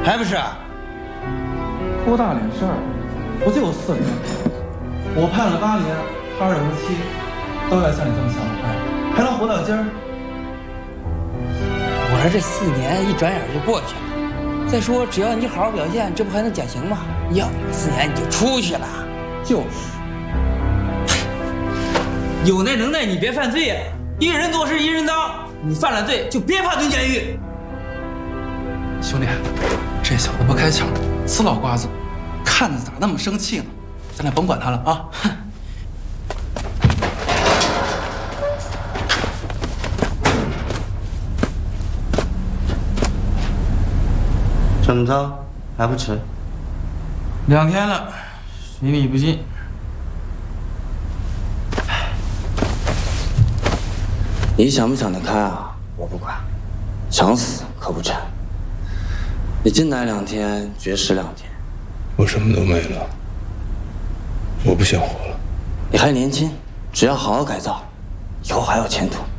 还不是？ 多大点事儿，不就4年？我判了8年，他忍了7，都要像你这么想得开，还能活到今儿？ 我说这4年一转眼就过去了。再说，只要你好好表现，这不还能减刑吗？要不4年你就出去了。 就是， 有那能耐你别犯罪呀！一人做事一人当，你犯了罪就别怕蹲监狱。 兄弟，这小子不开窍，死老瓜子，看着咋那么生气呢？咱俩甭管他了啊！哼。 怎么着，还不吃 2天了，水里不进。 你想不想得开啊？我不管，想死可不成。你进来2天，绝食2天。 我什么都没了，我不想活了。 你还年轻，只要好好改造，以后还有前途。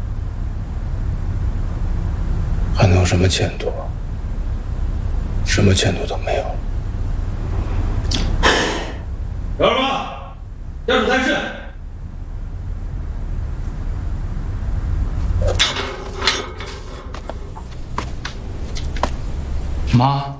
还能有什么前途？什么前途都没有。 姚二妈，家属探视。 妈，